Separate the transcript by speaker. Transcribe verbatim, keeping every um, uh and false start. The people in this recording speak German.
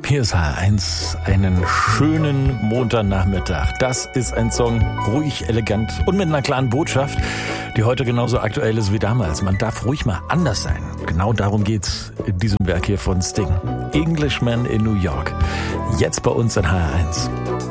Speaker 1: Hier ist H R eins, einen schönen Montagnachmittag. Das ist ein Song, ruhig, elegant und mit einer klaren Botschaft, die heute genauso aktuell ist wie damals. Man darf ruhig mal anders sein. Genau darum geht's in diesem Werk hier von Sting. Englishman in New York. Jetzt bei uns in H R eins.